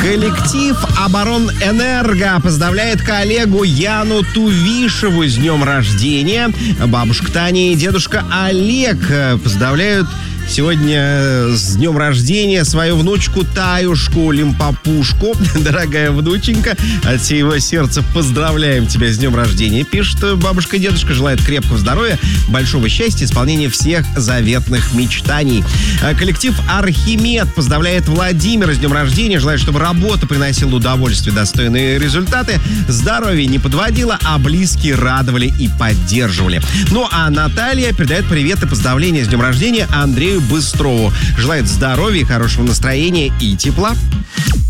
Коллектив «Оборонэнерго» поздравляет коллегу Яну Тувишеву с днем рождения. Бабушка Таня и дедушка Олег поздравляют сегодня с днем рождения свою внучку Таюшку Лимпопушку. Дорогая внученька, от всего сердца поздравляем тебя с днем рождения. Пишет бабушка и дедушка, желает крепкого здоровья, большого счастья, исполнения всех заветных мечтаний. Коллектив «Архимед» поздравляет Владимира с днем рождения, желает, чтобы работа приносила удовольствие, достойные результаты, здоровье не подводило, а близкие радовали и поддерживали. Ну а Наталья передает привет и поздравления с днем рождения Андрею Быстрову. Желает здоровья, хорошего настроения и тепла.